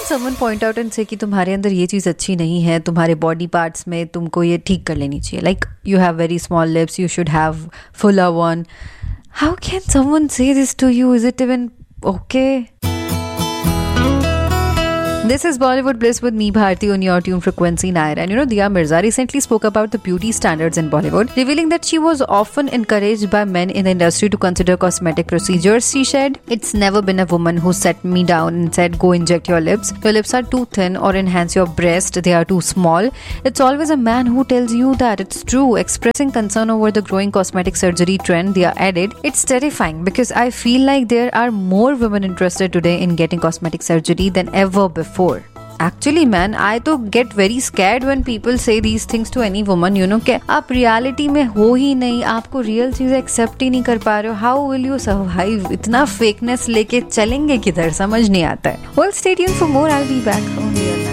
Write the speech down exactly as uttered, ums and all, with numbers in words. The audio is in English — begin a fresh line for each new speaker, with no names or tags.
someone point out and say कि तुम्हारे अंदर ये चीज़ अच्छी नहीं है, तुम्हारे बॉडी पार्ट्स में तुमको ये ठीक कर लेनी चाहिए, like you have very small lips, you should have fuller one. How can someone say this to you? Is it even okay? This is Bollywood Bliss with me, Bharti, on your tune Frequency nine. And you know, Dia Mirza recently spoke about the beauty standards in Bollywood, revealing that she was often encouraged by men in the industry to consider cosmetic procedures. She said, "It's never been a woman who set me down and said, go inject your lips. Your lips are too thin, or enhance your breast, they are too small. It's always a man who tells you that." It's true. Expressing concern over the growing cosmetic surgery trend, Dia added, "It's terrifying because I feel like there are more women interested today in getting cosmetic surgery than ever before." Actually, man, I तो get very scared when people say these things to any woman, you know, कि आप reality में हो ही नहीं, आपको real चीज़ें accept ही नहीं कर पा रहे हो. How will you survive? इतना फेकनेस लेके चलेंगे किधर, समझ नहीं आता है. Well, stay tuned for more. I'll be back on the